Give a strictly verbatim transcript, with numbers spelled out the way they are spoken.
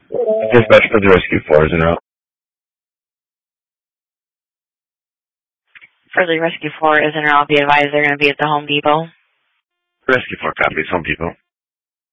Dispatch for the Rescue four is en route. For the Rescue four is en route. Be advised they're going to be at the Home Depot. Rescue four copies, Home Depot.